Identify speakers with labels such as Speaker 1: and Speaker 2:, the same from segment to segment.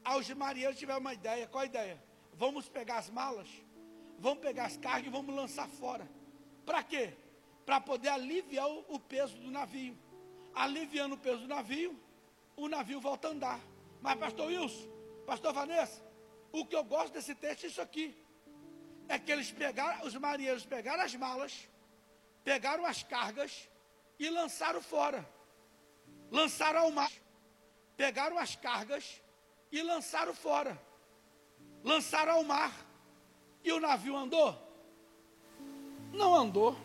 Speaker 1: os marinheiros tiveram uma ideia. Qual a ideia? Vamos pegar as malas, vamos pegar as cargas e vamos lançar fora. Para quê? Para poder aliviar o peso do navio. Aliviando o peso do navio, o navio volta a andar. Mas pastor Wilson, pastor Vanessa, o que eu gosto desse texto é isso aqui. É que os marinheiros pegaram as malas, pegaram as cargas e lançaram fora. Lançaram ao mar. Pegaram as cargas e lançaram fora. Lançaram ao mar. E o navio andou? Não andou.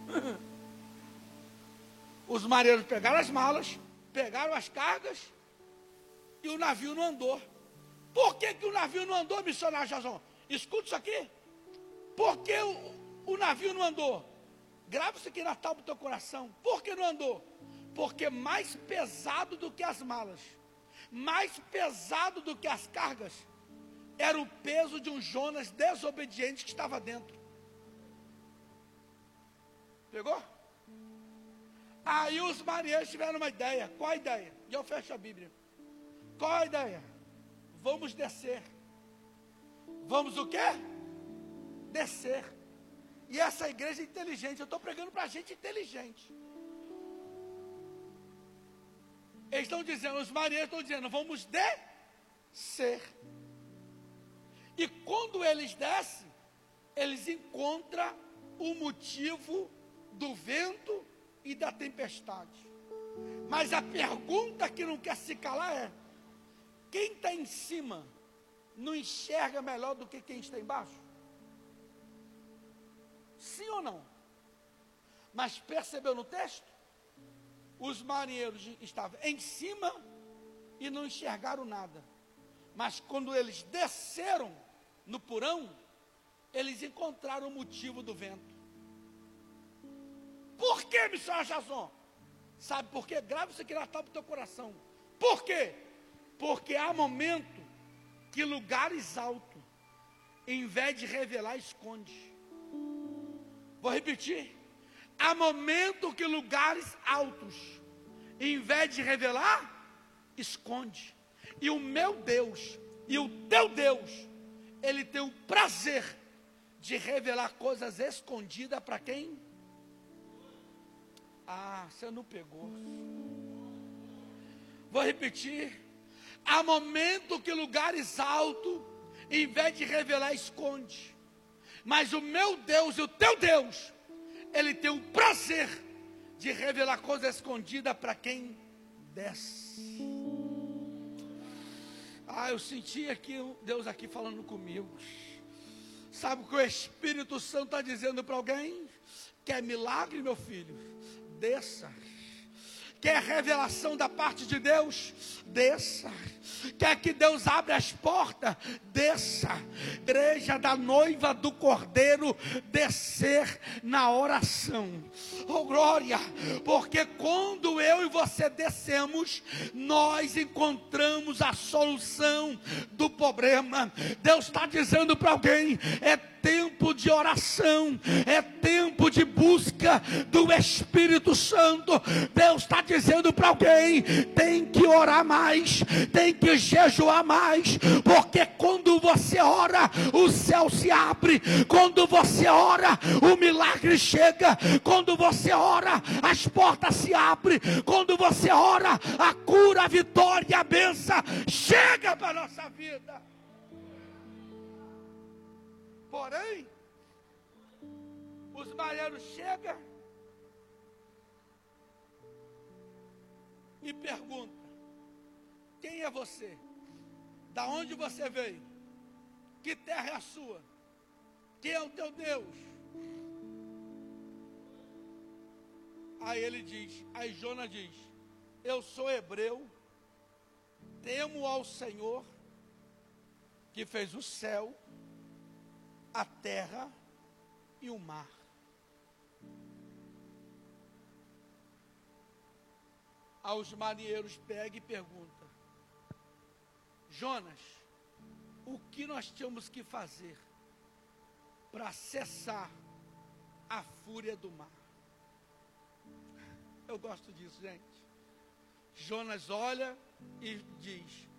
Speaker 1: Os marinheiros pegaram as malas, pegaram as cargas e o navio não andou. Por que o navio não andou, missionário Jason? Escuta isso aqui. Por que o navio não andou? Grava isso aqui na tábua do teu coração. Por que não andou? Porque mais pesado do que as malas, mais pesado do que as cargas, era o peso de um Jonas desobediente que estava dentro. Pegou? Aí os marinheiros tiveram uma ideia. Qual a ideia? E eu fecho a Bíblia. Qual a ideia? Vamos descer. Vamos o quê? Descer. E essa igreja é inteligente. Eu estou pregando para gente inteligente. Eles estão dizendo, os marinheiros estão dizendo, vamos descer. E quando eles descem, eles encontram o motivo do vento e da tempestade. Mas a pergunta que não quer se calar é: quem está em cima não enxerga melhor do que quem está embaixo? Sim ou não? Mas percebeu no texto? Os marinheiros estavam em cima e não enxergaram nada. Mas quando eles desceram no porão, eles encontraram o motivo do vento. Por que, missionário Jason? Sabe por quê? Grava isso aqui na tábua do teu coração. Por quê? Porque há momento que lugares altos, em vez de revelar, esconde. Vou repetir. Há momento que lugares altos, em vez de revelar, esconde. E o meu Deus e o teu Deus, Ele tem o prazer de revelar coisas escondidas para quem? Ah, você não pegou. Vou repetir. Há momento que lugares altos, em vez de revelar, esconde. Mas o meu Deus e o teu Deus, Ele tem o prazer de revelar coisas escondidas para quem desce. Ah, eu senti aqui Deus aqui falando comigo. Sabe o que o Espírito Santo está dizendo para alguém? Quer milagre, meu filho? Desça. Quer revelação da parte de Deus? Desça. Quer que Deus abra as portas? Desça. Igreja da noiva do Cordeiro, descer na oração. Oh glória, porque quando eu e você descemos, nós encontramos a solução do problema. Deus está dizendo para alguém, é tempo de oração, é tempo de busca do Espírito Santo. Deus está dizendo para alguém, tem que orar mais, tem que jejuar mais, porque quando você ora, o céu se abre, quando você ora, o milagre chega, quando você ora, as portas se abrem, quando você ora, a cura, a vitória, a bênção chega para a nossa vida. Porém, os marinheiros chegam e perguntam: quem é você? Da onde você veio? Que terra é a sua? Quem é o teu Deus? Aí ele diz, aí Jonas diz: eu sou hebreu, temo ao Senhor, que fez o céu, a terra e o mar. Aí os marinheiros pegam e perguntam: Jonas, o que nós tínhamos que fazer para cessar a fúria do mar? Eu gosto disso, gente. Jonas olha e diz: